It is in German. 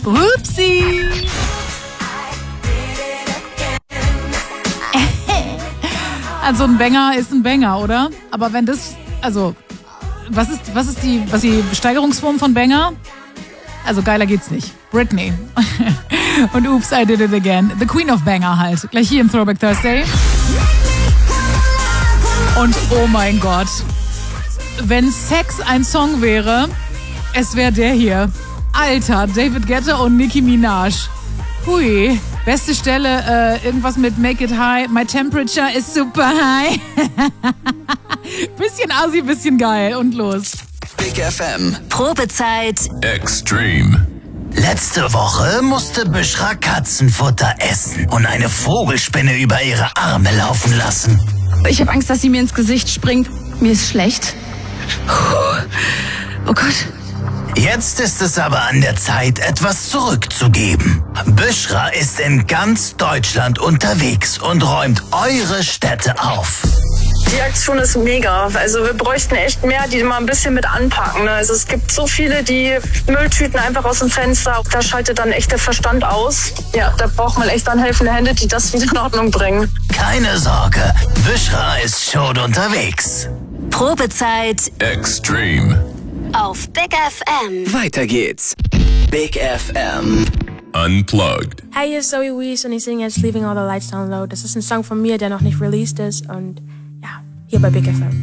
Upsi. Also ein Banger ist ein Banger, oder? Aber wenn das, also, was ist die Steigerungsform von Banger? Also geiler geht's nicht. Britney. Und Oops, I Did It Again. The Queen of Banger halt. Gleich hier im Throwback Thursday. Und oh mein Gott. Wenn Sex ein Song wäre, es wäre der hier. Alter, David Guetta und Nicki Minaj. Hui. Beste Stelle, irgendwas mit Make It High. My temperature is super high. Bisschen assi, bisschen geil. Und los. Big FM. Probezeit. Extreme. Letzte Woche musste Büşra Katzenfutter essen und eine Vogelspinne über ihre Arme laufen lassen. Ich habe Angst, dass sie mir ins Gesicht springt. Mir ist schlecht. Oh Gott. Jetzt ist es aber an der Zeit, etwas zurückzugeben. Büşra ist in ganz Deutschland unterwegs und räumt eure Städte auf. Die Aktion ist mega. Also wir bräuchten echt mehr, die mal ein bisschen mit anpacken. Also es gibt so viele, die Mülltüten einfach aus dem Fenster. Da schaltet dann echt der Verstand aus. Ja, da braucht man echt dann helfende Hände, die das wieder in Ordnung bringen. Keine Sorge, Büşra ist schon unterwegs. Probezeit. Extreme. Auf Big FM. Weiter geht's. Big FM. Unplugged. Hey, hier ist Zoe Wees und ich singe jetzt Leaving All the Lights Down Low. Das ist ein Song von mir, der noch nicht released ist und ja, hier bei Big FM.